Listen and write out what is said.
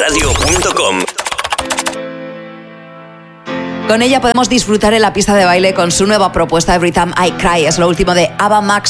vibradio.com. Con ella podemos disfrutar en la pista de baile con su nueva propuesta Every Time I Cry. Es lo último de Ava Max.